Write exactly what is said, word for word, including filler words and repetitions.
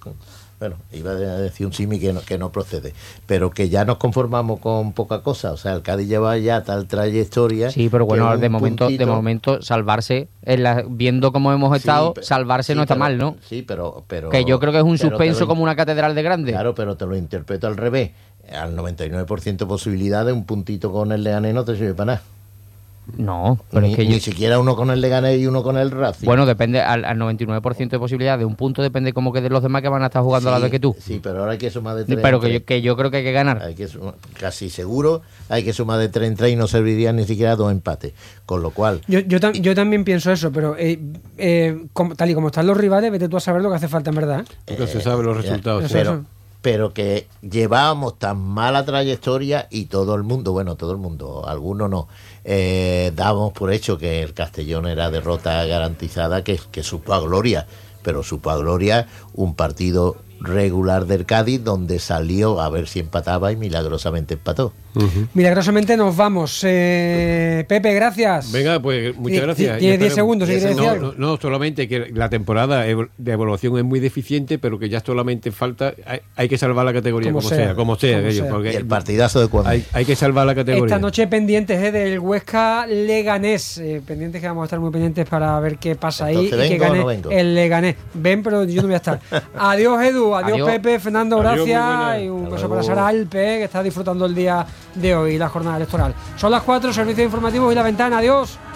bueno, iba a decir un simi que no, que no procede, pero que ya nos conformamos con poca cosa. O sea, el Cádiz lleva ya tal trayectoria. Sí, pero bueno, de momento, puntito... de momento salvarse, en la, viendo cómo hemos estado, sí, salvarse sí, no está pero, mal, ¿no? Sí, pero, pero que yo creo que es un suspenso lo, como una catedral de grande. Claro, pero te lo interpreto al revés. Al noventa y nueve por ciento de posibilidad de un puntito con el Leganés no te sirve para nada. No, pero ni, es que ni yo... siquiera uno con el Leganés y uno con el Racing. Bueno, depende, al, al noventa y nueve por ciento de posibilidad de un punto depende cómo queden los demás que van a estar jugando sí, a la vez que tú. Sí, pero ahora hay que sumar de tres. Pero que yo, que yo creo que hay que ganar. Hay que sumar, casi seguro hay que sumar de tres en tres y no servirían ni siquiera dos empates. Con lo cual... Yo, yo, tam, yo también pienso eso, pero eh, eh, como, tal y como están los rivales, vete tú a saber lo que hace falta en verdad. Porque eh, se sabe los resultados. Ya, pero, pero que llevábamos tan mala trayectoria y todo el mundo, bueno, todo el mundo, algunos no, eh, dábamos por hecho que el Castellón era derrota garantizada, que, que supo a gloria, pero supo a gloria un partido regular del Cádiz donde salió a ver si empataba y milagrosamente empató. Uh-huh. Milagrosamente nos vamos. Eh, Pepe, gracias. Venga, pues muchas gracias. Tiene diez segundos. ¿Sí no, no, no, solamente que la temporada de evaluación es muy deficiente, pero que ya solamente falta, hay, hay que salvar la categoría como, como sea, sea, como sea. Como ellos, sea. Porque y el partidazo de cuando hay, hay que salvar la categoría. Esta noche pendientes eh, del Huesca Leganés, eh, pendientes que vamos a estar muy pendientes para ver qué pasa. Entonces, ahí y que gane no el Leganés. Ven, pero yo no voy a estar. Adiós, Edu. Adiós, adiós. Pepe, Fernando, gracias. Adiós, y un beso para Sara Alpe, que está disfrutando el día de hoy, la jornada electoral. Son las cuatro, servicios informativos y La Ventana. Adiós.